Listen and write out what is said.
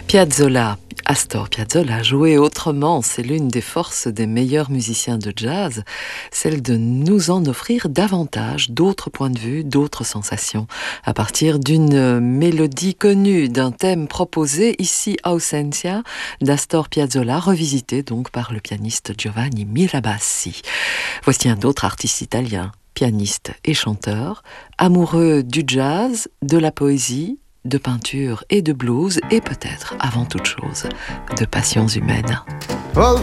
Piazzolla, Astor Piazzolla, jouer autrement, c'est l'une des forces des meilleurs musiciens de jazz, celle de nous en offrir davantage, d'autres points de vue, d'autres sensations, à partir d'une mélodie connue, d'un thème proposé ici Ausencia d'Astor Piazzolla, revisité donc par le pianiste Giovanni Mirabassi. Voici un autre artiste italien, pianiste et chanteur, amoureux du jazz, de la poésie, de peinture et de blues, et peut-être, avant toute chose, de passions humaines.